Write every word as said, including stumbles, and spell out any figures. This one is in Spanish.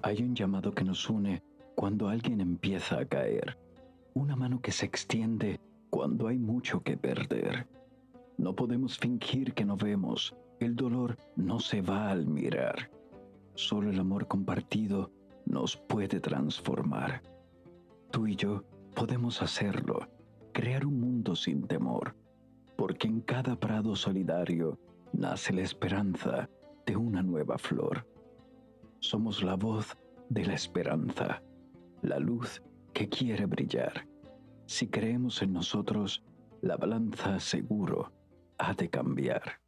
Hay un llamado que nos une cuando alguien empieza a caer, una mano que se extiende cuando hay mucho que perder. No podemos fingir que no vemos, el dolor no se va al mirar. Solo el amor compartido nos puede transformar. Tú y yo podemos hacerlo, crear un mundo sin temor, porque en cada prado solidario nace la esperanza de una nueva flor. Somos la voz de la esperanza, la luz que quiere brillar. Si creemos en nosotros, la balanza seguro ha de cambiar.